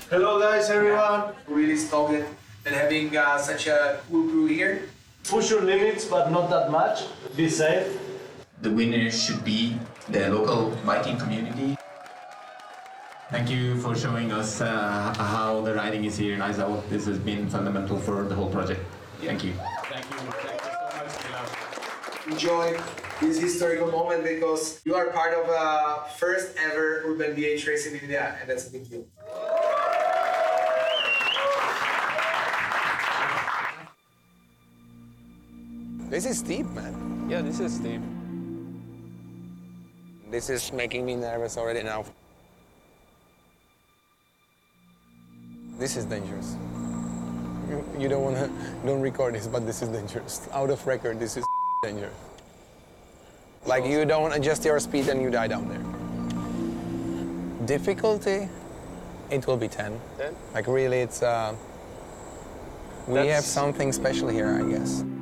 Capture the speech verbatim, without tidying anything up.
Hello guys, everyone. Really stoked and having uh, such a cool crew here. Push your limits, but not that much. Be safe. The winner should be the local biking community. Thank you for showing us uh, how the riding is here in Aizawl. This has been fundamental for the whole project. Thank you. Thank you. Thank you so much, Milan. Enjoy this historical moment because you are part of a first ever urban B H race in India, and that's a big deal. This is steep, man. Yeah, this is steep. This is making me nervous already now. This is dangerous. You, you don't wanna, don't record this, but this is dangerous. Out of record, this is dangerous. Like you don't adjust your speed and you die down there. Difficulty, it will be ten. ten? Like really, it's, uh, we That's... have something special here, I guess.